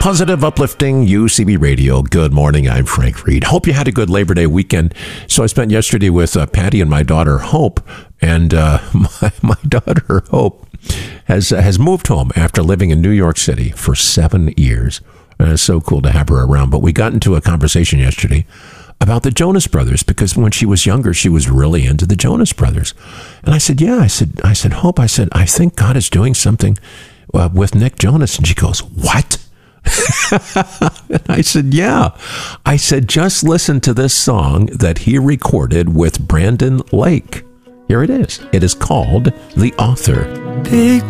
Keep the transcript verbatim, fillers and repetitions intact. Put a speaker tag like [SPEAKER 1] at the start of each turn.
[SPEAKER 1] Positive, uplifting U C B Radio. Good morning. I'm Frank Reed. Hope you had a good Labor Day weekend. So I spent yesterday with uh, Patty and my daughter Hope, and uh, my, my daughter Hope has uh, has moved home after living in New York City for seven years. And it's so cool to have her around. But we got into a conversation yesterday about the Jonas Brothers, because when she was younger, she was really into the Jonas Brothers. And I said, yeah, I said, I said, Hope, I said, I think God is doing something uh, with Nick Jonas. And she goes, what? And I said, yeah. I said, just listen to this song that he recorded with Brandon Lake. Here it is. It is called The Author.
[SPEAKER 2] Pick